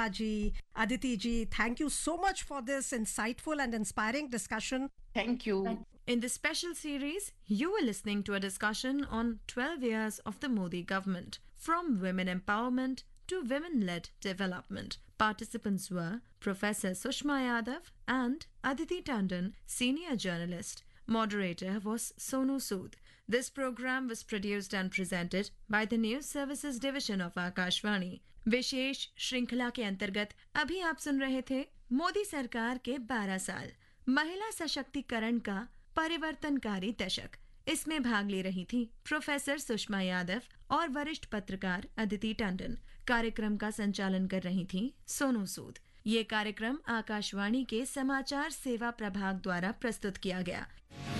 ji, Aditi ji, thank you so much for this insightful and inspiring discussion. Thank you. In this special series, you were listening to a discussion on 12 years of the Modi government, from women empowerment to women-led development. Participants were Professor Sushma Yadav and Aditi Tandon, senior journalist. Moderator was Sonu Sood. This program was produced and presented by the News Services Division of Akashvani. विशेष श्रृंखला के अंतर्गत अभी आप सुन रहे थे मोदी सरकार के 12 साल महिला सशक्तिकरण का परिवर्तनकारी दशक। इसमें भाग ले रही थी प्रोफेसर सुषमा यादव और वरिष्ठ पत्रकार अदिति टंडन। कार्यक्रम का संचालन कर रही थी सोनू सूद। ये कार्यक्रम आकाशवाणी के समाचार सेवा प्रभाग द्वारा प्रस्तुत किया गया।